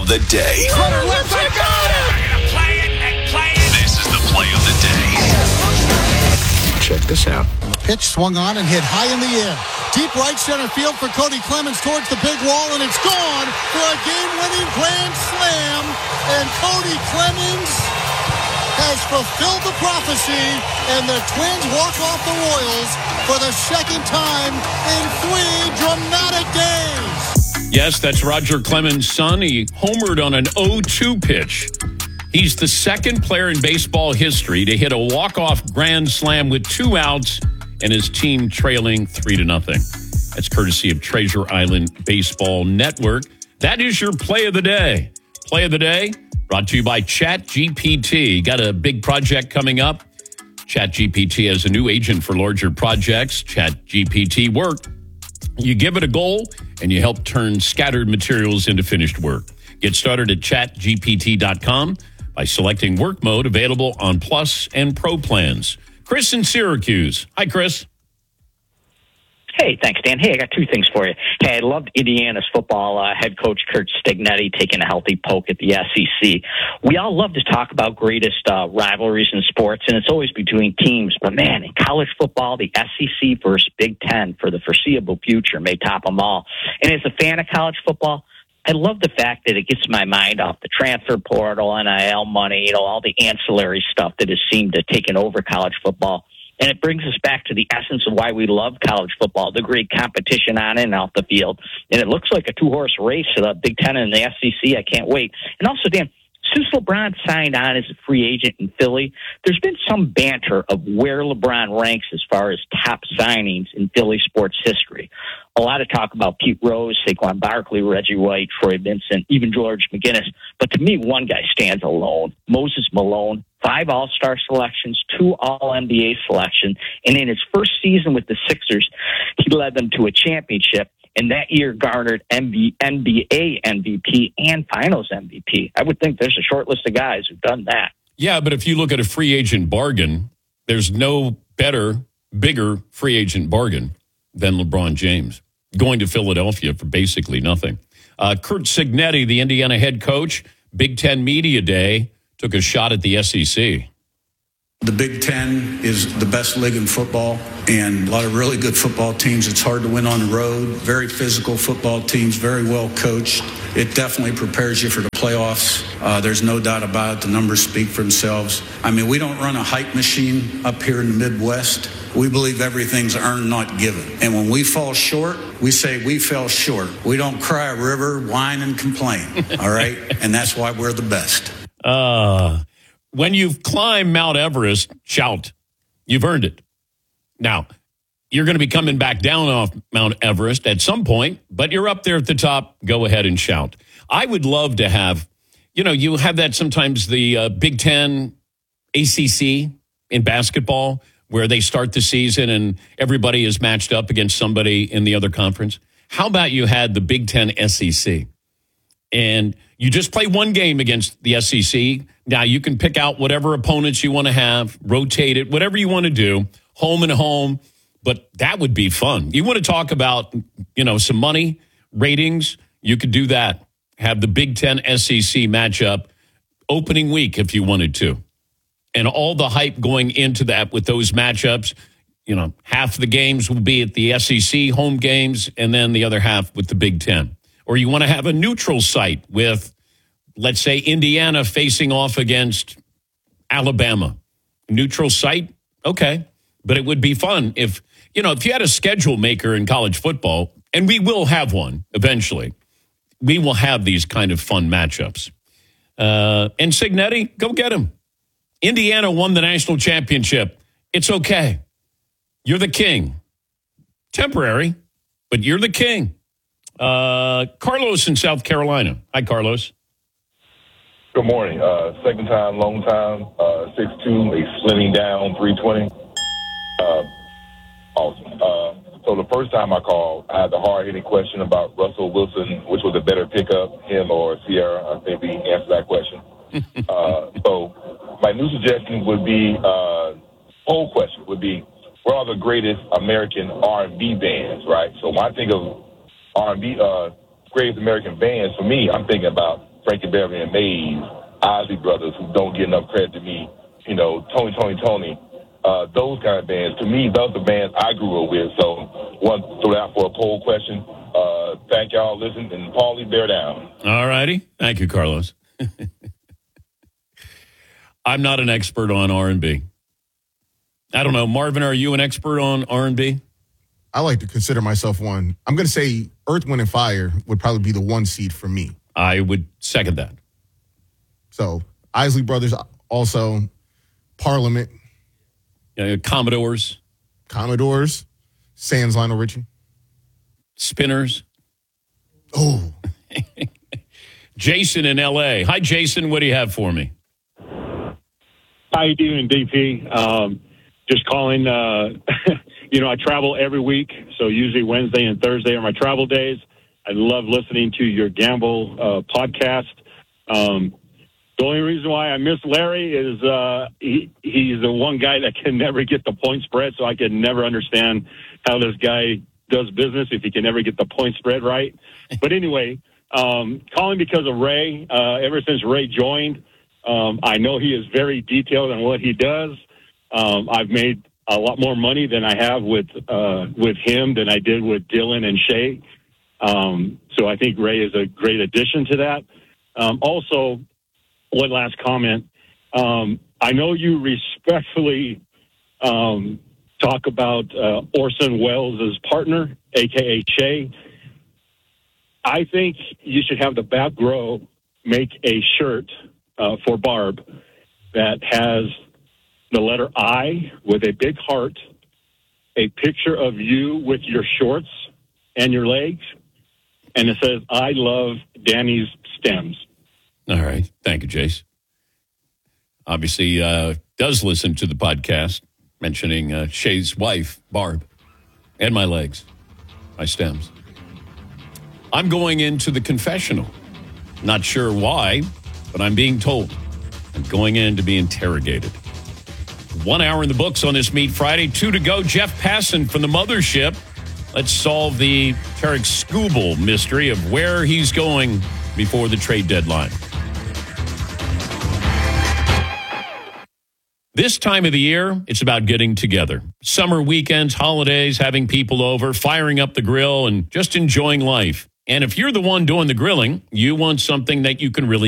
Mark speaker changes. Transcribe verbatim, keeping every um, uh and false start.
Speaker 1: of the day.
Speaker 2: Let's go!
Speaker 3: Play it and play it.
Speaker 1: This is the play of the day.
Speaker 4: Check this out.
Speaker 5: The pitch swung on and hit high in the air. Deep right center field for Cody Clemens towards the big wall, and it's gone for a game-winning grand slam. And Cody Clemens has fulfilled the prophecy, and the Twins walk off the Royals for the second time in three dramatic days.
Speaker 6: Yes, that's Roger Clemens' son. He homered on an oh two pitch. He's the second player in baseball history to hit a walk-off grand slam with two outs and his team trailing three to nothing. That's courtesy of Treasure Island Baseball Network. That is your play of the day. Play of the day brought to you by ChatGPT. Got a big project coming up. ChatGPT has a new agent for larger projects. ChatGPT Work. You give it a goal and you help turn scattered materials into finished work. Get started at chat G P T dot com by selecting work mode, available on Plus and Pro plans. Chris in Syracuse. Hi, Chris.
Speaker 7: Hey, thanks, Dan. Hey, I got two things for you. Hey, I loved Indiana's football uh, head coach Curt Stignetti taking a healthy poke at the S E C. We all love to talk about greatest uh, rivalries in sports, and it's always between teams. But, man, in college football, the S E C versus Big Ten for the foreseeable future may top them all. And as a fan of college football, I love the fact that it gets my mind off the transfer portal, N I L money, you know, all the ancillary stuff that has seemed to have taken over college football. And it brings us back to the essence of why we love college football, the great competition on and out the field. And it looks like a two-horse race, the Big Ten and the S E C. I can't wait. And also, Dan, since LeBron signed on as a free agent in Philly, there's been some banter of where LeBron ranks as far as top signings in Philly sports history. A lot of talk about Pete Rose, Saquon Barkley, Reggie White, Troy Vincent, even George McGinnis. But to me, one guy stands alone, Moses Malone. Five All-Star selections, two All-N B A selections, and in his first season with the Sixers, he led them to a championship, and that year garnered N B A M V P and Finals M V P. I would think there's a short list of guys who've done that.
Speaker 6: Yeah, but if you look at a free agent bargain, there's no better, bigger free agent bargain than LeBron James going to Philadelphia for basically nothing. Uh, Curt Stignetti, the Indiana head coach, Big Ten Media Day, took a shot at the S E C.
Speaker 8: The Big Ten is the best league in football, and a lot of really good football teams. It's hard to win on the road. Very physical football teams, very well coached. It definitely prepares you for the playoffs. Uh, there's no doubt about it. The numbers speak for themselves. I mean, we don't run a hype machine up here in the Midwest. We believe everything's earned, not given. And when we fall short, we say we fell short. We don't cry a river, whine, and complain, all right? And that's why we're the best.
Speaker 6: Uh, when you've climbed Mount Everest, shout. You've earned it. Now, you're going to be coming back down off Mount Everest at some point, but you're up there at the top. Go ahead and shout. I would love to have, you know, you have that sometimes the uh, Big Ten, A C C in basketball, where they start the season and everybody is matched up against somebody in the other conference. How about you had the Big Ten S E C? And you just play one game against the S E C. Now you can pick out whatever opponents you want to have, rotate it, whatever you want to do, home and home. But that would be fun. You want to talk about, you know, some money, ratings, you could do that. Have the Big Ten S E C matchup opening week if you wanted to. And all the hype going into that with those matchups, you know, half the games will be at the S E C home games and then the other half with the Big Ten. Or you want to have a neutral site with, let's say, Indiana facing off against Alabama. Neutral site? Okay. But it would be fun if, you know, if you had a schedule maker in college football, and we will have one eventually, we will have these kind of fun matchups. Uh, and Stignetti, go get him. Indiana won the national championship. It's okay. You're the king. Temporary, but you're the king. Uh, Carlos in South Carolina. Hi, Carlos.
Speaker 9: Good morning. Uh, second time, long time, uh, six two, a slimming down three twenty. Uh, awesome. Uh, so the first time I called, I had the hard-hitting question about Russell Wilson, which was a better pickup, him or Sierra. I think we answered that question. uh, so my new suggestion would be, uh, whole question would be, where are the greatest American R and B bands, right? So when I think of R and B, uh, greatest American bands, for me, I'm thinking about Frankie Beverly and Mays, Isley Brothers, who don't get enough credit to me, you know, Tony, Tony, Tony, uh, those kind of bands. To me, those are the bands I grew up with. So, want to throw out for a poll question. Uh, thank y'all. Listen, and Paulie, bear down.
Speaker 6: All righty. Thank you, Carlos. I'm not an expert on R and B. I don't know. Marvin, are you an expert on R and B?
Speaker 1: I like to consider myself one. I'm going to say Earth, Wind, and Fire would probably be the one seed for me.
Speaker 6: I would second that.
Speaker 1: So, Isley Brothers, also Parliament.
Speaker 6: Uh, Commodores.
Speaker 1: Commodores. Sans Lionel Richie.
Speaker 6: Spinners.
Speaker 1: Oh.
Speaker 6: Jason in L A. Hi, Jason. What do you have for me?
Speaker 2: How you doing, D P? Um, just calling. Uh, you know, I travel every week, so usually Wednesday and Thursday are my travel days. I love listening to your Gamble uh, podcast. Um, the only reason why I miss Larry is uh, he, he's the one guy that can never get the point spread, so I can never understand how this guy does business if he can never get the point spread right. But anyway, um, calling because of Ray. Uh, ever since Ray joined, um, I know he is very detailed on what he does. Um, I've made a lot more money than I have with uh, with him than I did with Dylan and Shay. Um, so I think Ray is a great addition to that. Um, also, one last comment. Um, I know you respectfully um, talk about uh, Orson Welles' partner, a k a. Shay. I think you should have the back row make a shirt uh, for Barb that has the letter I with a big heart, a picture of you with your shorts and your legs, and it says, I love Danny's stems.
Speaker 6: All right. Thank you, Jace. Obviously, uh, does listen to the podcast, mentioning uh, Shay's wife, Barb, and my legs, my stems. I'm going into the confessional. Not sure why, but I'm being told. I'm going in to be interrogated. One hour in the books on this Meat Friday. Two to go. Jeff Passan from the mothership. Let's solve the Tarek Skubal mystery of where he's going before the trade deadline. This time of the year, it's about getting together. Summer weekends, holidays, having people over, firing up the grill, and just enjoying life. And if you're the one doing the grilling, you want something that you can really